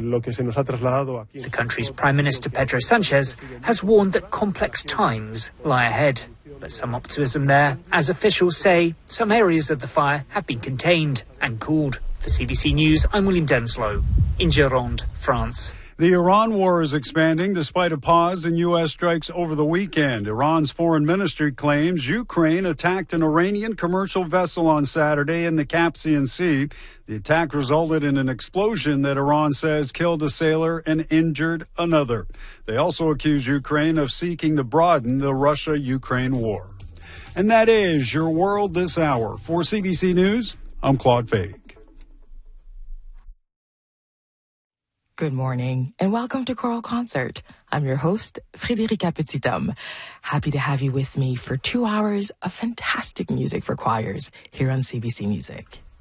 The country's Prime Minister Pedro Sanchez has warned that complex times lie ahead. But some optimism there, as officials say some areas of the fire have been contained and cooled. For CBC News, I'm William Denslow in Gironde, France. The Iran war is expanding despite a pause in U.S. strikes over the weekend. Iran's foreign ministry claims Ukraine attacked an Iranian commercial vessel on Saturday in the Caspian Sea. The attack resulted in an explosion that Iran says killed a sailor and injured another. They also accuse Ukraine of seeking to broaden the Russia-Ukraine war. And that is your world this hour. For CBC News, I'm Claude Fay. Good morning and welcome to Choral Concert. I'm your host, Frédérica Petithomme. Happy to have you with me for 2 hours of fantastic music for choirs here on CBC Music.